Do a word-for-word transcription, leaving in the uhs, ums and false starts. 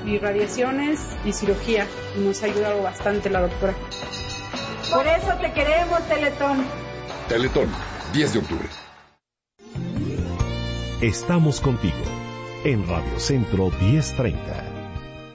irradiaciones y cirugía. Nos ha ayudado bastante la doctora. Por eso te queremos, Teletón. Teletón, diez de octubre. Estamos contigo en Radio Centro diez treinta.